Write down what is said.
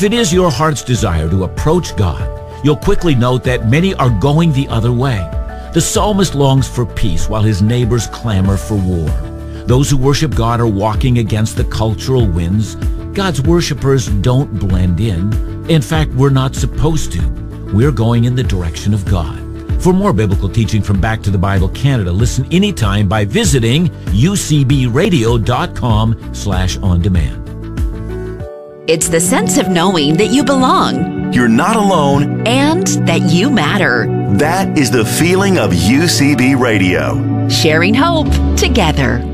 If it is your heart's desire to approach God, you'll quickly note that many are going the other way. The psalmist longs for peace while his neighbors clamor for war. Those who worship God are walking against the cultural winds. God's worshipers don't blend in. In fact, we're not supposed to. We're going in the direction of God. For more biblical teaching from Back to the Bible Canada, listen anytime by visiting ucbradio.com/on-demand. It's the sense of knowing that you belong. You're not alone. And that you matter. That is the feeling of UCB Radio. Sharing hope together.